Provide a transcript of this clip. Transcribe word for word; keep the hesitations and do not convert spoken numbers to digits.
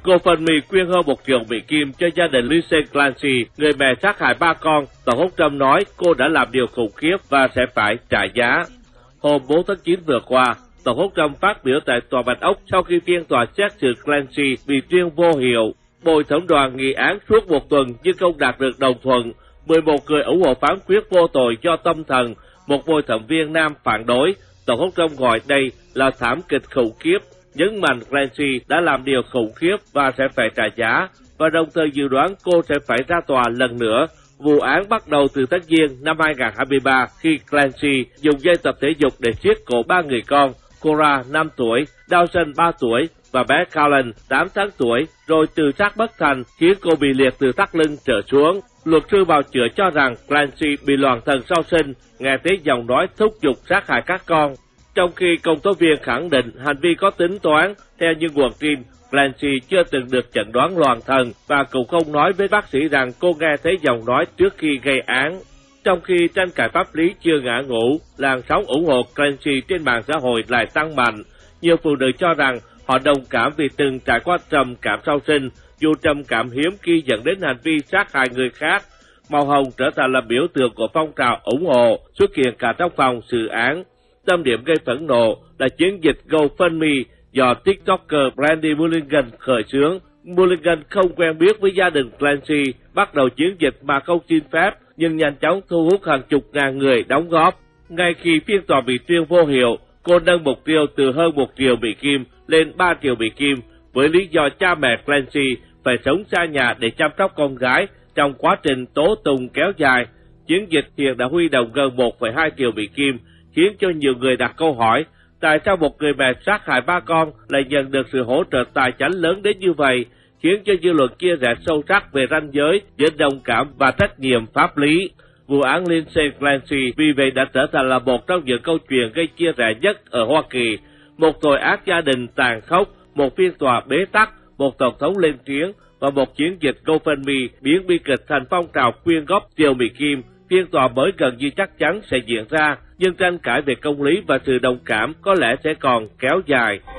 GoFundMe quyên hơn một triệu Mỹ Kim cho gia đình Lindsay Clancy, người mẹ sát hại ba con. Tổng thống Trump nói cô đã làm điều khủng khiếp và sẽ phải trả giá. Hôm bốn tháng chín vừa qua, Tổng thống Trump phát biểu tại Tòa Bạch Ốc sau khi phiên tòa xét xử Clancy bị tuyên vô hiệu. Bồi thẩm đoàn nghị án suốt một tuần nhưng không đạt được đồng thuận. mười một người ủng hộ phán quyết vô tội do tâm thần, một bồi thẩm viên nam phản đối. Tổng thống Trump gọi đây là thảm kịch khủng khiếp, nhấn mạnh Clancy đã làm điều khủng khiếp và sẽ phải trả giá, và đồng thời dự đoán cô sẽ phải ra tòa lần nữa. Vụ án bắt đầu từ tháng Giêng năm hai không hai ba khi Clancy dùng dây tập thể dục để siết cổ ba người con, Cora năm tuổi, Dawson ba tuổi và bé Callan tám tháng tuổi, rồi tự sát bất thành khiến cô bị liệt từ thắt lưng trở xuống. Luật sư bào chữa cho rằng Clancy bị loạn thần sau sinh, nghe thấy giọng nói thúc giục sát hại các con. Trong khi công tố viên khẳng định hành vi có tính toán, theo những nguồn tin, Clancy chưa từng được chẩn đoán loạn thần và cũng không nói với bác sĩ rằng cô nghe thấy giọng nói trước khi gây án. Trong khi tranh cãi pháp lý chưa ngã ngũ, làn sóng ủng hộ Clancy trên mạng xã hội lại tăng mạnh. Nhiều phụ nữ cho rằng họ đồng cảm vì từng trải qua trầm cảm sau sinh, dù trầm cảm hiếm khi dẫn đến hành vi sát hại người khác. Màu hồng trở thành là biểu tượng của phong trào ủng hộ, xuất hiện cả trong phòng xử án. Tâm điểm gây phẫn nộ là chiến dịch GoFundMe do TikToker Brandy Mulligan khởi xướng. Mulligan không quen biết với gia đình Clancy, bắt đầu chiến dịch mà không xin phép, nhưng nhanh chóng thu hút hàng chục ngàn người đóng góp. Ngay khi phiên tòa bị tuyên vô hiệu, cô nâng mục tiêu từ hơn một triệu Mỹ Kim lên ba triệu Mỹ Kim, với lý do cha mẹ Clancy phải sống xa nhà để chăm sóc con gái trong quá trình tố tụng kéo dài. Chiến dịch hiện đã huy động gần một phẩy hai triệu Mỹ Kim, khiến cho nhiều người đặt câu hỏi, tại sao một người mẹ sát hại ba con lại nhận được sự hỗ trợ tài chính lớn đến như vậy, khiến cho dư luận chia rẽ sâu sắc về ranh giới giữa đồng cảm và trách nhiệm pháp lý. Vụ án Lindsay Clancy vì vậy đã trở thành là một trong những câu chuyện gây chia rẽ nhất ở Hoa Kỳ. Một tội ác gia đình tàn khốc, một phiên tòa bế tắc, một tổng thống lên tiếng và một chiến dịch GoFundMe biến bi kịch thành phong trào quyên góp triệu Mỹ Kim. Phiên tòa mới gần như chắc chắn sẽ diễn ra, nhưng tranh cãi về công lý và sự đồng cảm có lẽ sẽ còn kéo dài.